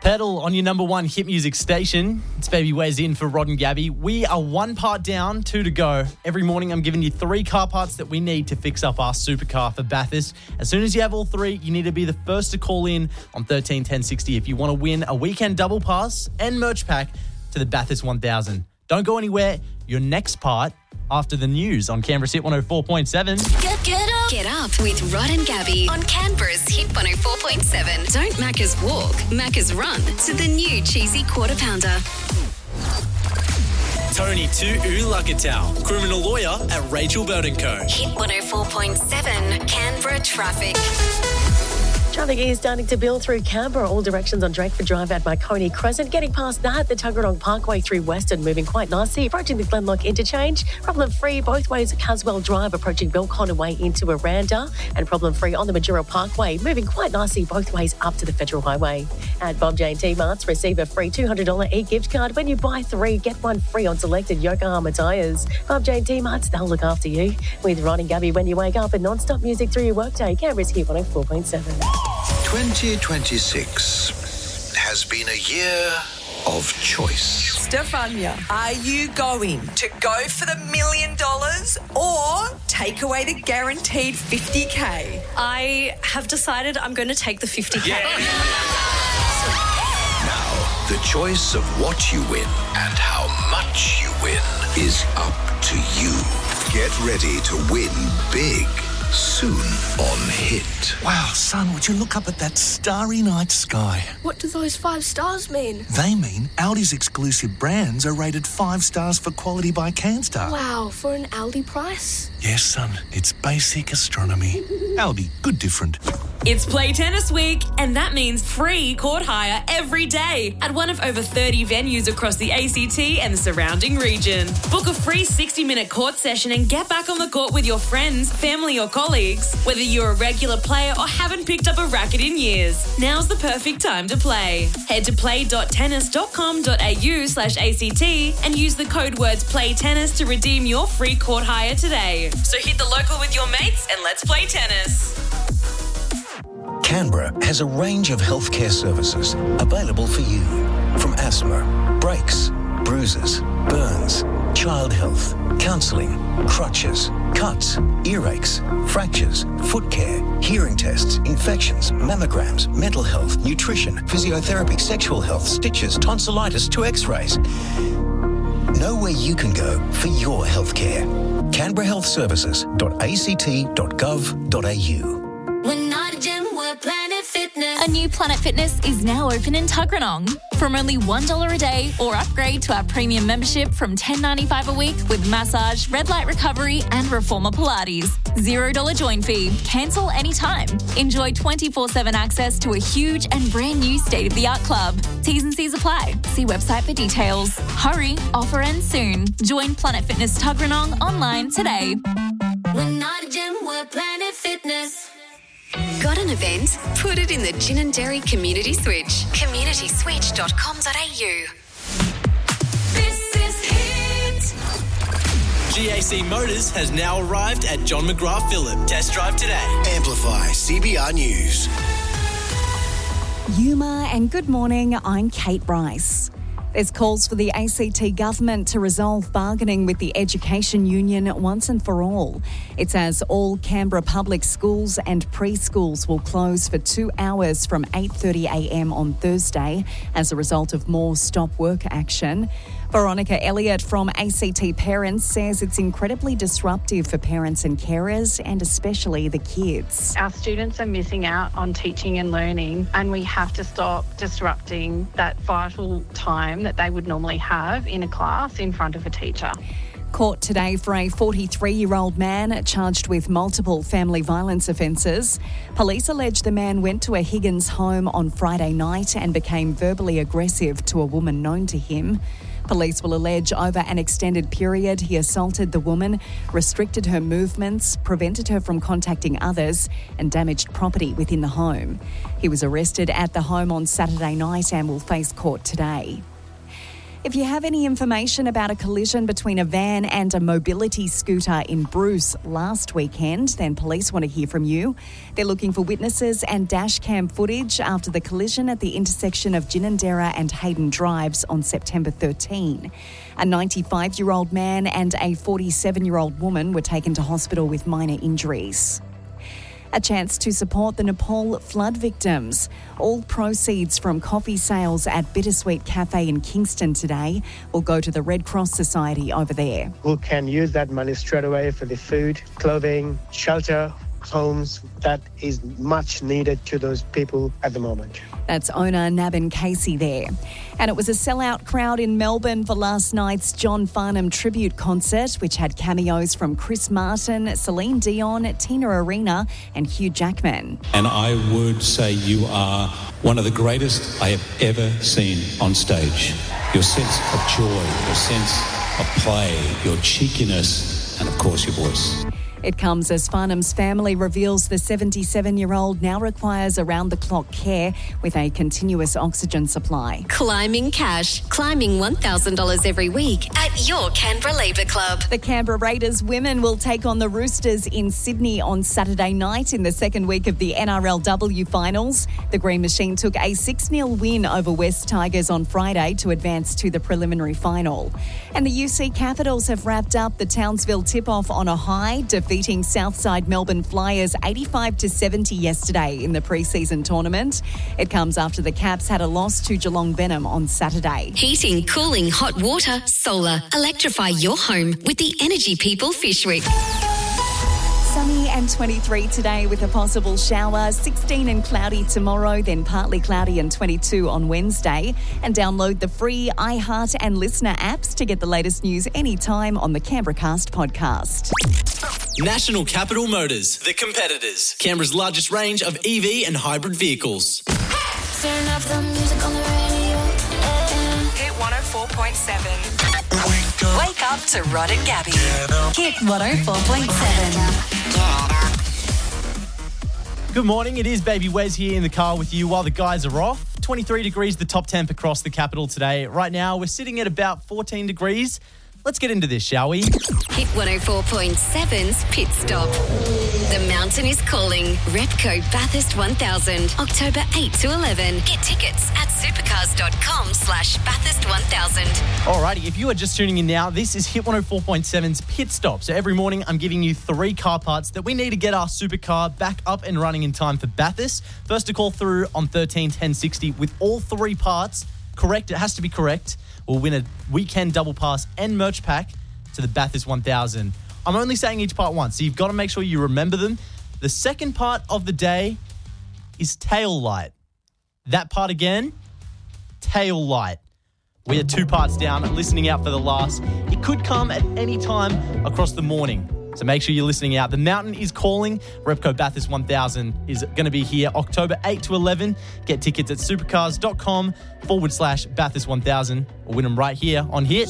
Pedal on your number one hit music station. It's Baby Wes in for Rod and Gabby. We are 1 part down, 2 to go. Every morning I'm giving you 3 car parts that we need to fix up our supercar for Bathurst. As soon as you have all 3, you need to be the first to call in on 13 10 60 if you want to win a weekend double pass and merch pack to the Bathurst 1000. Don't go anywhere. Your next part after the news on Canberra's Hit 104.7. Get up with Rod and Gabby on Canberra's Hit 104.7. Don't Macca's walk, Macca's run to the new cheesy quarter pounder. Tony Tu'ulakatau, criminal lawyer at Rachel Bird & Co. Hit 104.7 Canberra traffic. Traffic is starting to build through Canberra, all directions on Drakeford Drive at Marconi Crescent. Getting past that, the Tuggeranong Parkway through Western moving quite nicely. Approaching the Glenlock interchange, problem-free both ways at Caswell Drive, approaching Belconnen Way into Aranda, and problem-free on the Majuro Parkway, moving quite nicely both ways up to the Federal Highway. At Bob J&T Marts, receive a free $200 e-gift card. When you buy 3, get 1 free on selected Yokohama tyres. Bob J&T Marts, they'll look after you. With Rod and Gabby when you wake up and non-stop music through your workday. Canberra's Hit 104.7. 2026 has been a year of choice. Stefania, are you going to go for the $1 million or take away the guaranteed 50K? I have decided I'm going to take the 50K. Now, the choice of what you win and how much you win is up to you. Get ready to win big soon on Hit. Wow, son, would you look up at that starry night sky? What do those 5 stars mean? They mean Aldi's exclusive brands are rated 5 stars for quality by CanStar. Wow, for an Aldi price? Yes, son, it's basic astronomy. Aldi, good different. It's Play Tennis Week, and that means free court hire every day at one of over 30 venues across the ACT and the surrounding region. Book a free 60-minute court session and get back on the court with your friends, family or colleagues. Whether you're a regular player or haven't picked up a racket in years, now's the perfect time to play. Head to play.tennis.com.au/ACT and use the code words PLAYTENNIS to redeem your free court hire today. So hit the local with your mates and let's play tennis. Canberra has a range of healthcare services available for you. From asthma, brakes, bruises, burns, child health, counselling, crutches, cuts, earaches, fractures, foot care, hearing tests, infections, mammograms, mental health, nutrition, physiotherapy, sexual health, stitches, tonsillitis to x-rays. Know where you can go for your healthcare. CanberraHealthServices.act.gov.au. We're not a gym, we're Planet Fitness. A new Planet Fitness is now open in Tuggeranong. From only $1 a day or upgrade to our premium membership from $10.95 a week with massage, red light recovery and reformer Pilates. $0 join fee. Cancel anytime. Enjoy 24/7 access to a huge and brand new state-of-the-art club. T's and C's apply. See website for details. Hurry, offer ends soon. Join Planet Fitness Tuggeranong online today. We're not a gym, we're Planet Fitness. Got an event? Put it in the Gin and Dairy Community Switch. communityswitch.com.au. This is Hit. GAC Motors has now arrived at John McGrath Phillip. Test drive today. Amplify CBR News. Yuma and good morning, I'm Kate Bryce. There's calls for the ACT government to resolve bargaining with the Education Union once and for all. It's as all Canberra public schools and preschools will close for 2 hours from 8:30am on Thursday as a result of more stop work action. Veronica Elliott from ACT Parents says it's incredibly disruptive for parents and carers and especially the kids. Our students are missing out on teaching and learning, and we have to stop disrupting that vital time that they would normally have in a class in front of a teacher. Court today for a 43-year-old man charged with multiple family violence offences. Police allege the man went to a Higgins home on Friday night and became verbally aggressive to a woman known to him. Police will allege over an extended period he assaulted the woman, restricted her movements, prevented her from contacting others and damaged property within the home. He was arrested at the home on Saturday night and will face court today. If you have any information about a collision between a van and a mobility scooter in Bruce last weekend, then police want to hear from you. They're looking for witnesses and dash cam footage after the collision at the intersection of Ginninderra and Hayden Drives on September 13. A 95-year-old man and a 47-year-old woman were taken to hospital with minor injuries. A chance to support the Nepal flood victims. All proceeds from coffee sales at Bittersweet Cafe in Kingston today will go to the Red Cross Society over there. Who can use that money straight away for the food, clothing, shelter, homes that is much needed to those people at the moment. That's owner Nabin Casey there. And it was a sellout crowd in Melbourne for last night's John Farnham tribute concert, which had cameos from Chris Martin, Celine Dion, Tina Arena and Hugh Jackman. And I would say you are one of the greatest I have ever seen on stage. Your sense of joy, your sense of play, your cheekiness, and of course your voice. It comes as Farnham's family reveals the 77-year-old now requires around-the-clock care with a continuous oxygen supply. Climbing cash. Climbing $1,000 every week at your Canberra Labour Club. The Canberra Raiders women will take on the Roosters in Sydney on Saturday night in the second week of the NRLW finals. The Green Machine took a 6-0 win over West Tigers on Friday to advance to the preliminary final. And the UC Capitals have wrapped up the Townsville tip-off on a high, defeating Southside Melbourne Flyers 85-70 yesterday in the pre-season tournament. It comes after the Caps had a loss to Geelong Venom on Saturday. Heating, cooling, hot water, solar. Electrify your home with the Energy People Fish Week. Sunny and 23 today with a possible shower, 16 and cloudy tomorrow, then partly cloudy and 22 on Wednesday. And download the free iHeart and Listener apps to get the latest news anytime on the Canberra Cast podcast. National Capital Motors, the competitors. Canberra's largest range of EV and hybrid vehicles. Turn up the music on the radio. Hit 104.7. Wake up to Rod and Gabby. Hit 104.7. Good morning. It is Baby Wes here in the car with you while the guys are off. 23 degrees, the top temp across the capital today. Right now, we're sitting at about 14 degrees. Let's get into this, shall we? Hit 104.7's Pit Stop. The mountain is calling. Repco Bathurst 1000, October 8 to 11. Get tickets at supercars.com/Bathurst 1000. Alrighty, if you are just tuning in now, this is Hit 104.7's Pit Stop. So every morning I'm giving you 3 car parts that we need to get our supercar back up and running in time for Bathurst. First to call through on 13 10 60 with all 3 parts correct. It has to be correct. We'll win a weekend double pass and merch pack to the Bathurst 1000. I'm only saying each part once, so you've got to make sure you remember them. The second part of the day is tail light. That part again, tail light. We are 2 parts down and listening out for the last. It could come at any time across the morning. So make sure you're listening out. The mountain is calling. Repco Bathurst 1000 is going to be here October 8 to 11. Get tickets at supercars.com/Bathurst 1000 or win them right here on Hit.